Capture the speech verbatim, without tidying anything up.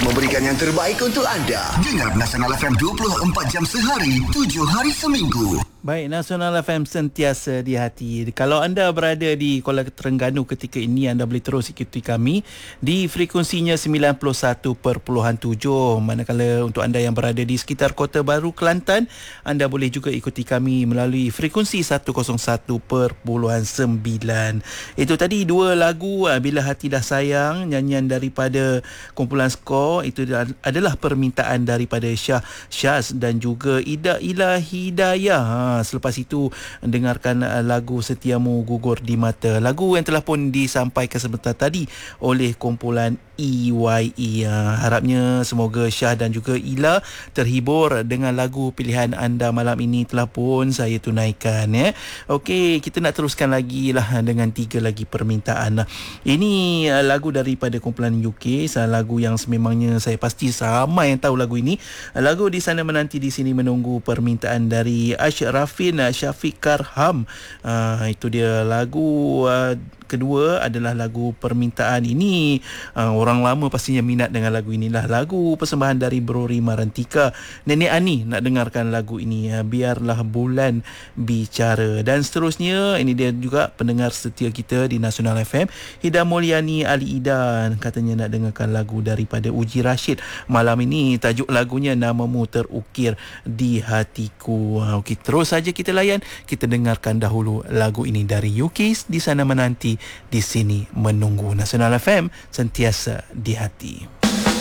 memberikan yang terbaik untuk anda. Dengar Nasional F M dua puluh empat jam sehari, tujuh hari seminggu. Baik, Nasional F M sentiasa di hati. Kalau anda berada di Kuala Terengganu ketika ini, anda boleh terus ikuti kami di frekuensinya sembilan puluh satu perpuluhan tujuh. Manakala untuk anda yang berada di sekitar Kota Baru, Kelantan, anda boleh juga ikuti kami melalui frekuensi seratus satu perpuluhan sembilan. Itu tadi dua lagu, Bila Hati Dah Sayang, nyanyian daripada kumpulan Skor. Itu adalah permintaan daripada Syah Syaz dan juga Ida Ila Hidayah. Ha, selepas itu dengarkan lagu Setiamu Gugur di Mata, lagu yang telah pun disampaikan sebentar tadi oleh kumpulan E Y E. Ha, harapnya semoga Syah dan juga Ila terhibur dengan lagu pilihan anda malam ini telah pun saya tunaikan, ya. Okey, kita nak teruskan lagi lah dengan tiga lagi permintaan. Ini lagu daripada kumpulan U K, lagu yang sememangnya saya pasti ramai yang tahu lagu ini. Lagu Di Sana Menanti Di Sini Menunggu, permintaan dari Ashrafin Syafiq Karham. Uh, itu dia lagu uh, kedua adalah lagu permintaan ini. Uh, orang lama pastinya minat dengan lagu inilah. Lagu persembahan dari Bro Rima Rantika. Nenek Ani nak dengarkan lagu ini. Uh, Biarlah Bulan Bicara. Dan seterusnya, ini dia juga pendengar setia kita di Nasional F M, Hida Mulyani Ali Ida, katanya nak dengarkan lagu daripada Uji Rashid. Malam ini tajuk lagunya Namamu Terukir di Hatiku. Uh, Okey, terus saja kita layan. Kita dengarkan dahulu lagu ini dari U K, Di Sana Menanti Di Sini Menunggu. Nasional F M sentiasa di hati.